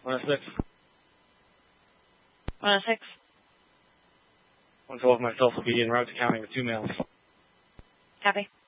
106. 106. 112, myself will be en route to counting with 2 males. Copy.